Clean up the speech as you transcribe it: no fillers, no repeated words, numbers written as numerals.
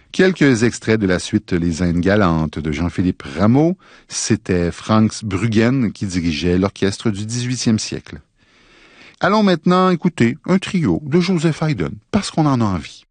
Quelques extraits de la suite Les Indes galantes de Jean-Philippe Rameau. C'était Franz Bruggen qui dirigeait l'orchestre du 18e siècle. Allons maintenant écouter un trio de Joseph Haydn, parce qu'on en a envie.